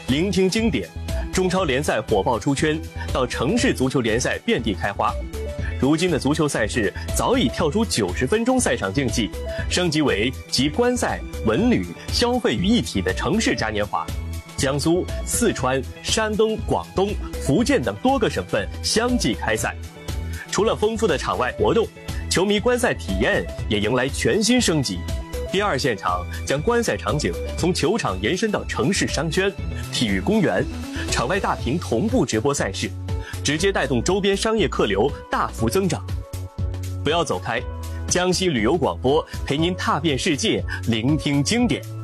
聆听经典，中超联赛火爆出圈，到城市足球联赛遍地开花。如今的足球赛事早已跳出90分钟赛场竞技，升级为集观赛、文旅、消费于一体的城市嘉年华。江苏、四川、山东、广东、福建等多个省份相继开赛。除了丰富的场外活动，球迷观赛体验也迎来全新升级。第二现场将观赛场景从球场延伸到城市商圈、体育公园，场外大屏同步直播赛事，直接带动周边商业客流大幅增长。不要走开，江西旅游广播陪您踏遍世界，聆听经典。